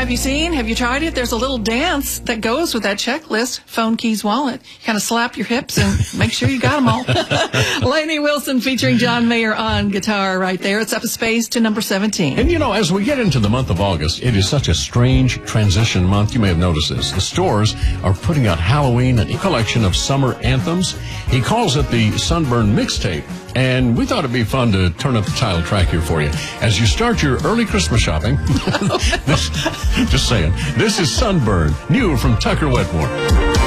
Have you seen? Have you tried it? There's a little dance that goes with that checklist. Phone, keys, wallet. You kind of slap your hips and make sure you got them all. Lainey Wilson featuring John Mayer on guitar right there. It's up a space to number 17. And as we get into the month of August, it is such a strange transition month. You may have noticed this. The stores are putting out Halloween, a collection of summer anthems. He calls it the Sunburn Mixtape. And we thought it'd be fun to turn up the title track here for you. As you start your early Christmas shopping, just saying, this is Sunburn, new from Tucker Wetmore.